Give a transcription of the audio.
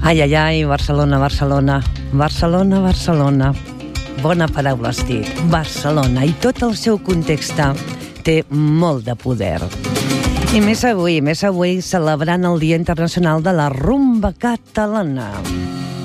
Ai, ai, ai, Barcelona, Barcelona, Barcelona, Barcelona. Bona paraula has dit, Barcelona, i tot el seu context té molt de poder. I més avui celebrant el Dia Internacional de la Rumba Catalana.